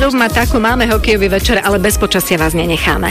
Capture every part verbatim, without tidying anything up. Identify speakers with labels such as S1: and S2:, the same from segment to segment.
S1: doma takú máme hokejový večer, ale bez počasia vás nenecháme.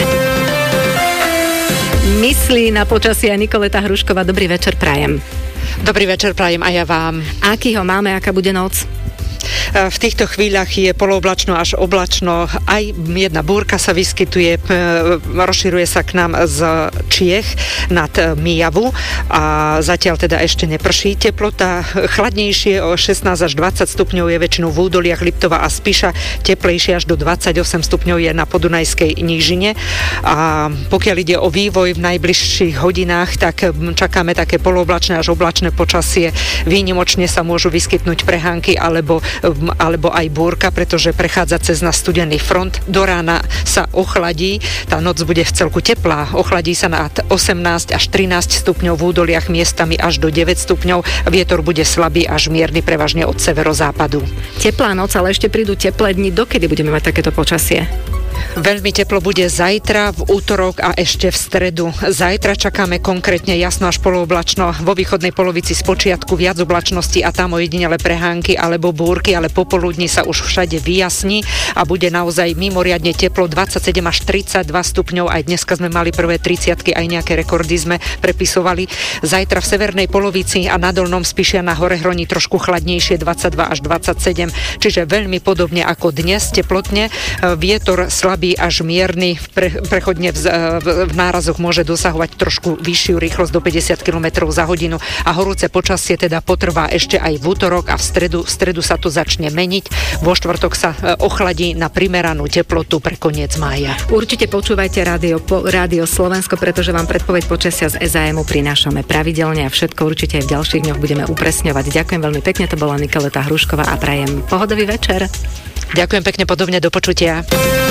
S1: Myslí na počasie Nikoleta Hrušková. Dobrý večer prajem.
S2: Dobrý večer prajem aj ja vám.
S1: Aký ho máme, aká bude noc?
S2: V týchto chvíľach je polooblačno až oblačno. Aj jedna búrka sa vyskytuje, rozširuje sa k nám z Čiech nad Myjavu a zatiaľ teda ešte neprší. Teplota chladnejšie o šestnásť až dvadsať stupňov je väčšinou v údoliach Liptova a Spiša, teplejšie až do dvadsaťosem stupňov je na Podunajskej nížine. A pokiaľ ide o vývoj v najbližších hodinách, tak čakáme také polooblačné až oblačné počasie. Výnimočne sa môžu vyskytnúť prehánky alebo alebo aj búrka, pretože prechádza cez nás studený front. Do rána sa ochladí, tá noc bude v celku teplá, ochladí sa na osemnásť až trinásť stupňov, v údoliach miestami až do deväť stupňov, vietor bude slabý až mierny, prevažne od severozápadu.
S1: Teplá noc, ale ešte prídu teplé dni. Dokedy budeme mať takéto počasie?
S2: Veľmi teplo bude zajtra, v útorok a ešte v stredu. Zajtra čakáme konkrétne jasno až polooblačno, vo východnej polovici spočiatku viac oblačnosti a tam ojedinele prehánky alebo búrky, ale popoludní sa už všade vyjasní a bude naozaj mimoriadne teplo, dvadsaťsedem až tridsaťdva stupňov. Aj dneska sme mali prvé tridsiatky, aj nejaké rekordy sme prepisovali. Zajtra v severnej polovici a na dolnom Spiši a na Horehroní trošku chladnejšie, dvadsaťdva až dvadsaťsedem, čiže veľmi podobne ako dnes teplotne. Vietor slabý až mierny, pre, prechodne v, v, v nárazoch môže dosahovať trošku vyššiu rýchlosť do päťdesiat kilometrov za hodinu a horúce počasie teda potrvá ešte aj v útorok a v stredu, v stredu sa to začne meniť. Vo štvrtok sa ochladí na primeranú teplotu pre koniec mája.
S1: Určite počúvajte rádio, po, rádio Slovensko, pretože vám predpoveď počasia z es á emu prinášame pravidelne a všetko určite aj v ďalších dňoch budeme upresňovať. Ďakujem veľmi pekne, to bola Nikoleta Hrušková a prajem pohodový večer.
S2: Ďakujem pekne, podobne, do počutia.